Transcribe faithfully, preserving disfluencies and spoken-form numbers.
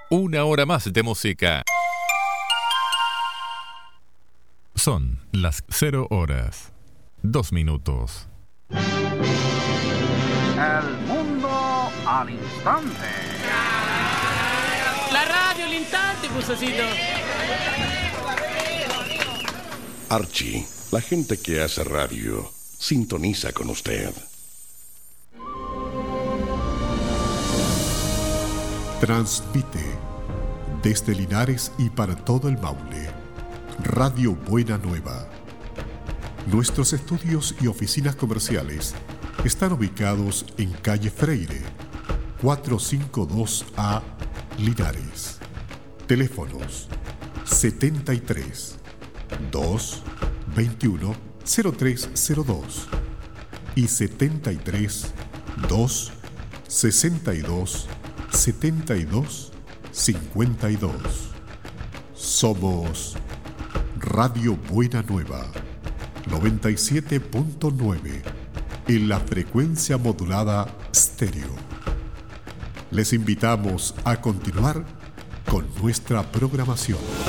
Una hora más de música. Son las cero horas, dos minutos. El mundo al instante. La radio al instante, Pusacito. Archie, la gente que hace radio, sintoniza con usted. Transmite desde Linares y para todo el Maule, Radio Buena Nueva. Nuestros estudios y oficinas comerciales están ubicados en calle Freire, cuatrocientos cincuenta y dos A, Linares. Teléfonos setenta y tres, dos, veintiuno, cero tres cero dos y setenta y tres, dos, sesenta y dos, setenta y dos, cincuenta y dos. Somos Radio Buena Nueva, noventa y siete punto nueve en la frecuencia modulada estéreo. Les invitamos a continuar con nuestra programación.